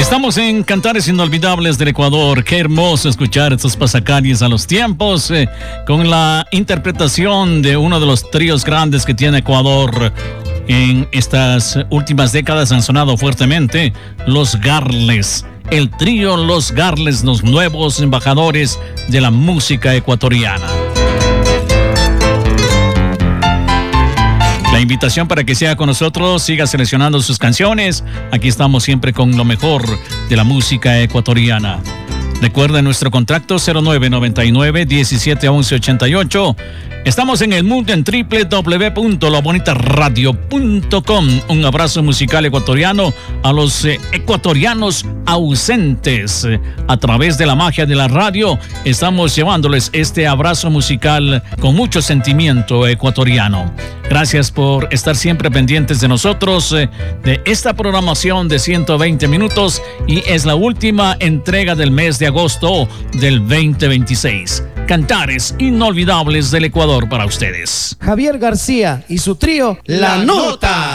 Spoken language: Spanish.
Estamos en Cantares Inolvidables del Ecuador. Qué hermoso escuchar estos pasacalles a los tiempos con la interpretación de uno de los tríos grandes que tiene Ecuador. En estas últimas décadas han sonado fuertemente los Garles. El trío Los Garles, los nuevos embajadores de la música ecuatoriana. La invitación para que sea con nosotros, siga seleccionando sus canciones. Aquí estamos siempre con lo mejor de la música ecuatoriana. Recuerda nuestro contacto 0999-171188. Estamos en el mundo en www.labonitaradio.com. Un abrazo musical ecuatoriano a los ecuatorianos ausentes. A través de la magia de la radio estamos llevándoles este abrazo musical con mucho sentimiento ecuatoriano. Gracias por estar siempre pendientes de nosotros, de esta programación de 120 minutos, y es la última entrega del mes de agosto del 2026. Cantares Inolvidables del Ecuador para ustedes. Javier García y su trío La Nota.